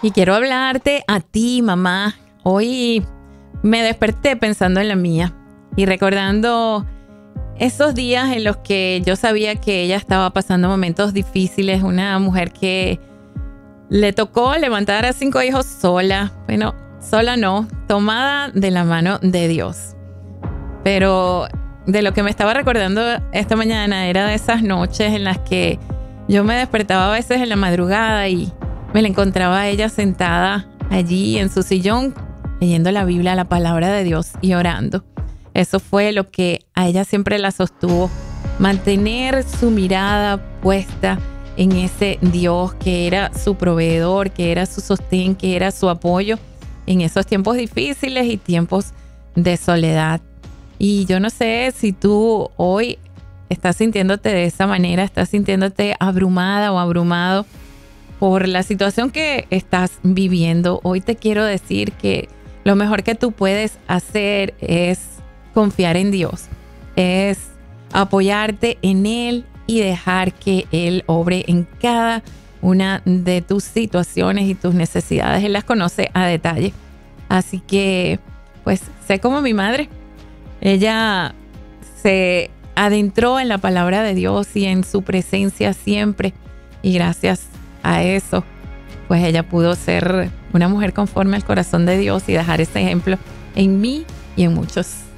Y quiero hablarte a ti, mamá. Hoy me desperté pensando en la mía y recordando esos días en los que yo sabía que ella estaba pasando momentos difíciles. Una mujer que le tocó levantar a 5 hijos sola. Bueno, sola no, tomada de la mano de Dios. Pero de lo que me estaba recordando esta mañana era de esas noches en las que yo me despertaba a veces en la madrugada y me la encontraba a ella sentada allí en su sillón, leyendo la Biblia, la palabra de Dios y orando. Eso fue lo que a ella siempre la sostuvo. Mantener su mirada puesta en ese Dios que era su proveedor, que era su sostén, que era su apoyo en esos tiempos difíciles y tiempos de soledad. Y yo no sé si tú hoy estás sintiéndote de esa manera, estás sintiéndote abrumada o abrumado por la situación que estás viviendo. Hoy te quiero decir que lo mejor que tú puedes hacer es confiar en Dios, es apoyarte en Él y dejar que Él obre en cada una de tus situaciones y tus necesidades. Él las conoce a detalle. Así que, pues, sé como mi madre. Ella se adentró en la palabra de Dios y en su presencia siempre. Y gracias a eso, pues ella pudo ser una mujer conforme al corazón de Dios y dejar ese ejemplo en mí y en muchos.